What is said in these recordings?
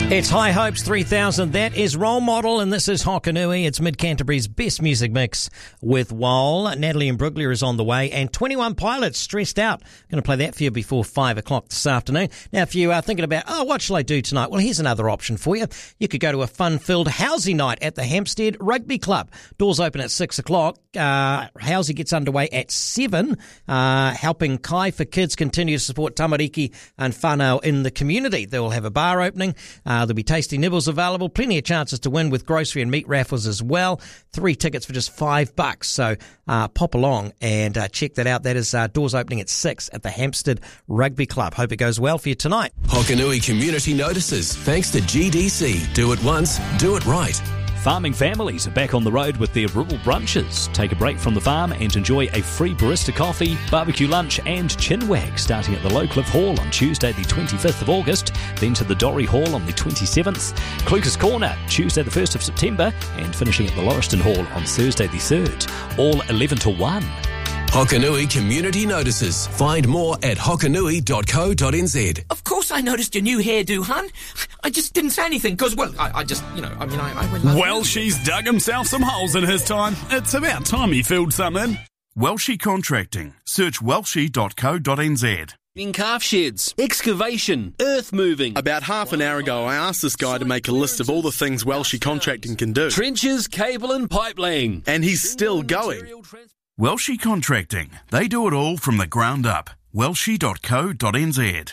It's High Hopes 3000. That is Role Model, and this is Hokanui. It's Mid-Canterbury's best music mix with Wall. Natalie and Bruglia is on the way, and 21 Pilots, Stressed Out. Going to play that for you before 5 o'clock this afternoon. Now, if you are thinking about, what shall I do tonight? Well, here's another option for you. You could go to a fun-filled Housey night at the Hampstead Rugby Club. Doors open at 6 o'clock. Housey gets underway at 7, helping Kai for Kids continue to support tamariki and whānau in the community. They will have a bar opening. There'll be tasty nibbles available, plenty of chances to win with grocery and meat raffles as well. 3 tickets for just $5. So pop along and check that out. That is doors opening at 6 at the Hampstead Rugby Club. Hope it goes well for you tonight. Hokanui Community Notices, thanks to GDC. Do it once, do it right. Farming families are back on the road with their rural brunches. Take a break from the farm and enjoy a free barista coffee, barbecue lunch and chinwag starting at the Low Cliff Hall on Tuesday the 25th of August, then to the Dorry Hall on the 27th, Clucas Corner Tuesday the 1st of September and finishing at the Lauriston Hall on Thursday the 3rd, all 11 to 1. Hokanui Community Notices. Find more at hokanui.co.nz. Of course I noticed your new hairdo, hun. I just didn't say anything because, well, I went... Well, she's dug himself some holes in his time. It's about time he filled some in. Welshie Contracting. Search welshie.co.nz. In calf sheds, excavation, earth moving. About half an hour ago, I asked this guy to make a list of all the things Welshie Contracting can do. Trenches, cable and pipe laying. And he's still going. Welshie Contracting. They do it all from the ground up. welshie.co.nz.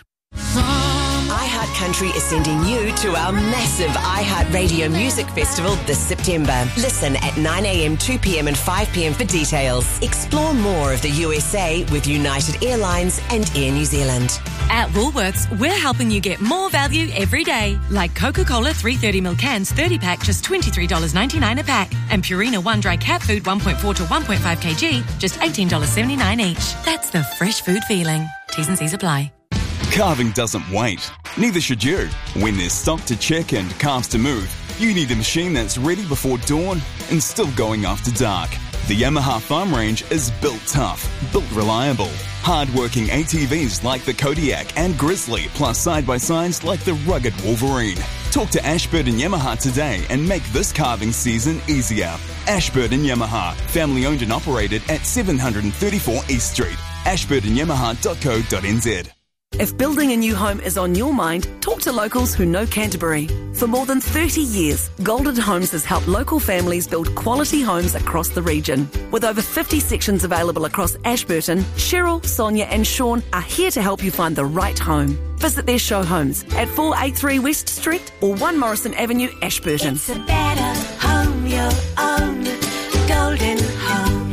iHeart Country is sending you to our massive iHeart Radio Music Festival this September. Listen at 9 a.m, 2 p.m. and 5 p.m. for details. Explore more of the USA with United Airlines and Air New Zealand. At Woolworths, we're helping you get more value every day. Like Coca-Cola 330ml cans 30-pack, just $23.99 a pack. And Purina One Dry Cat Food 1.4 to 1.5 kg, just $18.79 each. That's the fresh food feeling. T's and C's apply. Calving doesn't wait. Neither should you. When there's stock to check and calves to move, you need a machine that's ready before dawn and still going after dark. The Yamaha Farm Range is built tough, built reliable. Hard-working ATVs like the Kodiak and Grizzly, plus side-by-sides like the rugged Wolverine. Talk to Ashburton Yamaha today and make this calving season easier. Ashburton Yamaha, family-owned and operated at 734 East Street. ashburtonyamaha.co.nz. If building a new home is on your mind, talk to locals who know Canterbury. For more than 30 years, Golden Homes has helped local families build quality homes across the region. With over 50 sections available across Ashburton, Cheryl, Sonia and Sean are here to help you find the right home. Visit their show homes at 483 West Street or 1 Morrison Avenue, Ashburton. It's a better home you'll own. Golden Homes.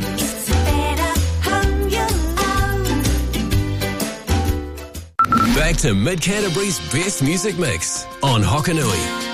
Back to Mid-Canterbury's best music mix on Hokanui.